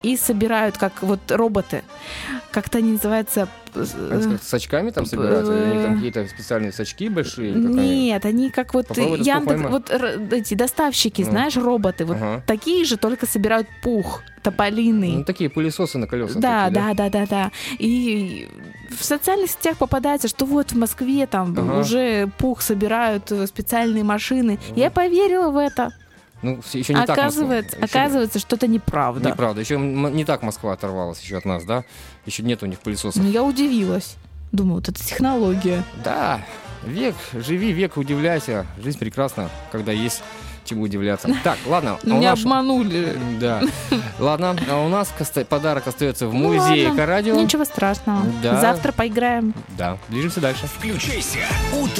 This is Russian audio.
и собирают, как вот роботы. Как-то они называются... С очками там собирают? Или у них там какие-то специальные сачки большие? Нет, они как вот Яндекс, вот эти доставщики, знаешь, роботы, вот такие же, только собирают пух тополиный. Ну, такие пылесосы на колесах. Да, такие, да. И в социальных сетях попадается, что вот в Москве там уже пух собирают специальные машины. Я поверила в это. Ну, еще не оказывается, что-то неправда. Неправда. Еще не так Москва оторвалась еще от нас, да? Еще нет у них пылесосов. Ну, я удивилась. Думаю, вот это технология. Да, живи век, удивляйся. Жизнь прекрасна, когда есть чему удивляться. Так, ладно. Меня обманули. Да. Ладно, а у нас подарок остается в музее Эко-радио. Ничего страшного. Да. Завтра поиграем. Да, движемся дальше. Включайся. Утро